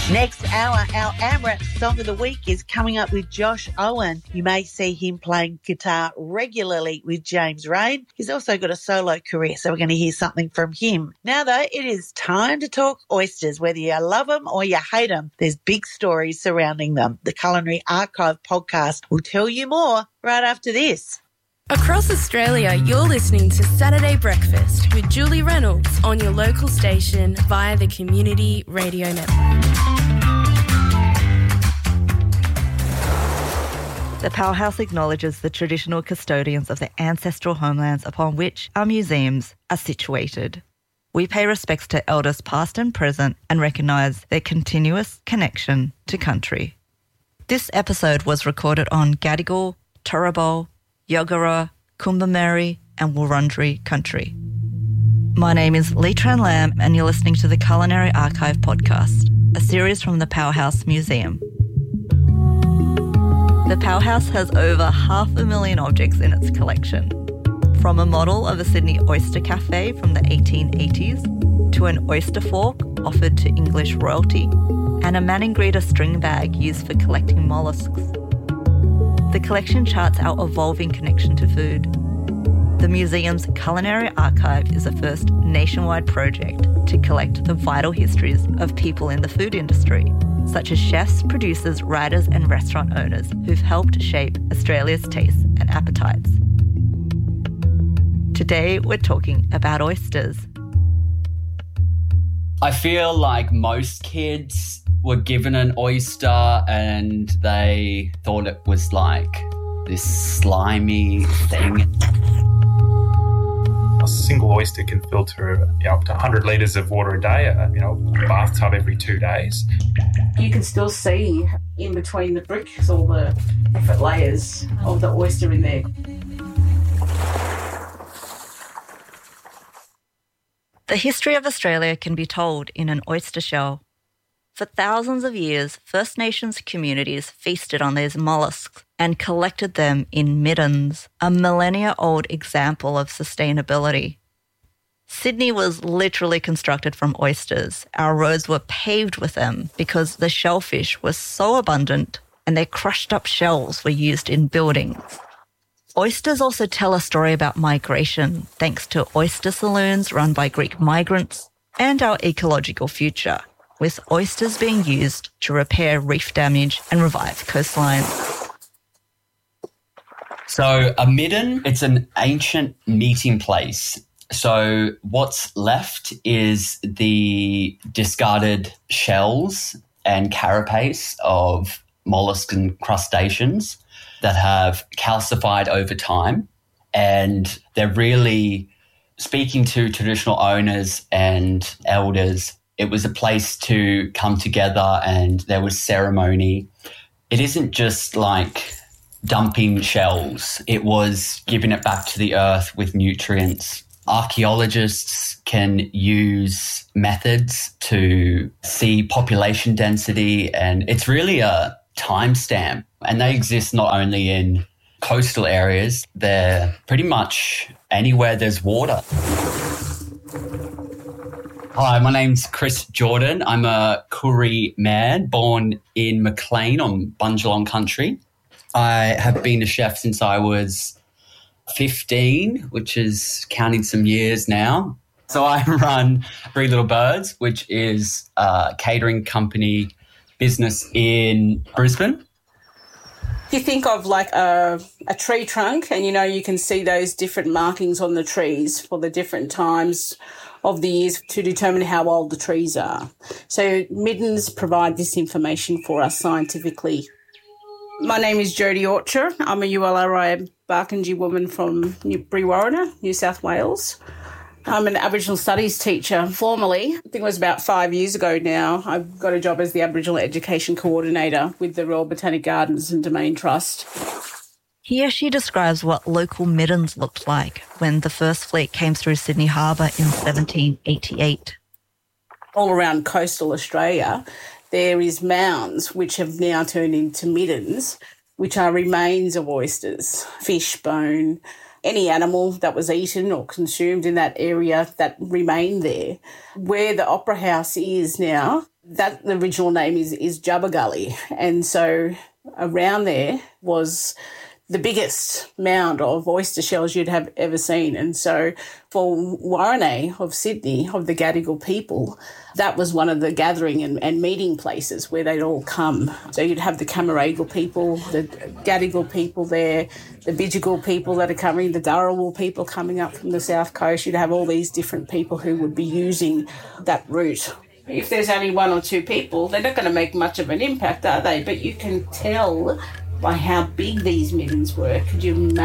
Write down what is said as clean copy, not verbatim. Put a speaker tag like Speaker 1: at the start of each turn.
Speaker 1: Next hour, our AMRAP Song of the Week is coming up with Josh Owen. You may see him playing guitar regularly with James Rain. He's also got a solo career, so we're going to hear something from him. Now, though, it is time to talk oysters. Whether you love them or you hate them, there's big stories surrounding them. The Culinary Archive podcast will tell you more right after this.
Speaker 2: Across Australia, you're listening to Saturday Breakfast with Julie Reynolds on your local station via the Community Radio Network.
Speaker 3: The Powerhouse acknowledges the traditional custodians of the ancestral homelands upon which our museums are situated. We pay respects to elders past and present and recognise their continuous connection to country. This episode was recorded on Gadigal, Turrbal, Yagara, Kumbameri and Wurundjeri country. My name is Lee Tran Lam and you're listening to the Culinary Archive podcast, a series from the Powerhouse Museum. The Powerhouse has over 500,000 objects in its collection, from a model of a Sydney oyster cafe from the 1880s to an oyster fork offered to English royalty and a Maningrida string bag used for collecting mollusks. The collection charts our evolving connection to food. The museum's Culinary Archive is the first nationwide project to collect the vital histories of people in the food industry, such as chefs, producers, writers and restaurant owners who've helped shape Australia's tastes and appetites. Today, we're talking about oysters.
Speaker 4: I feel like most kids were given an oyster and they thought it was like this slimy thing.
Speaker 5: A single oyster can filter up to 100 litres of water a day, a bathtub every 2 days.
Speaker 6: You can still see in between the bricks all the different layers of the oyster in there.
Speaker 3: The history of Australia can be told in an oyster shell. For thousands of years, First Nations communities feasted on these mollusks and collected them in middens, a millennia-old example of sustainability. Sydney was literally constructed from oysters. Our roads were paved with them because the shellfish was so abundant and their crushed-up shells were used in buildings. Oysters also tell a story about migration, thanks to oyster saloons run by Greek migrants, and our ecological future, with oysters being used to repair reef damage and revive coastlines.
Speaker 4: So a midden, it's an ancient meeting place. So what's left is the discarded shells and carapace of mollusks and crustaceans that have calcified over time. And they're really speaking to traditional owners and elders. It was a place to come together and there was ceremony. It isn't just like dumping shells. It was giving it back to the earth with nutrients. Archaeologists can use methods to see population density, and it's really a timestamp. And they exist not only in coastal areas, they're pretty much anywhere there's water. Hi, my name's Chris Jordan. I'm a Koori man born in Maclean on Bundjalung country. I have been a chef since I was 15, which is counting some years now. So I run Three Little Birds, which is a catering company business in Brisbane.
Speaker 6: If you think of like a tree trunk and, you can see those different markings on the trees for the different times of the years to determine how old the trees are. So middens provide this information for us scientifically. My name is Jodie Orcher. I'm a ULRI Barkindji woman from Brewarrina, New South Wales. I'm an Aboriginal Studies teacher. Formerly, I think it was about 5 years ago now, I got a job as the Aboriginal Education Coordinator with the Royal Botanic Gardens and Domain Trust.
Speaker 3: Here she describes what local middens looked like when the first fleet came through Sydney Harbour in 1788.
Speaker 6: All around coastal Australia, there is mounds which have now turned into middens, which are remains of oysters, fish, bone, any animal that was eaten or consumed in that area that remained there. Where the Opera House is now, That the original name is Jubba Gully. And so around there was the biggest mound of oyster shells you'd have ever seen. And so for Warrane of Sydney, of the Gadigal people, that was one of the gathering and meeting places where they'd all come. So you'd have the Camaragal people, the Gadigal people there, the Bidjigal people that are coming, the Dharawal people coming up from the south coast. You'd have all these different people who would be using that route. If there's only one or two people, they're not going to make much of an impact, are they? But you can tell by how big these middens were. Could you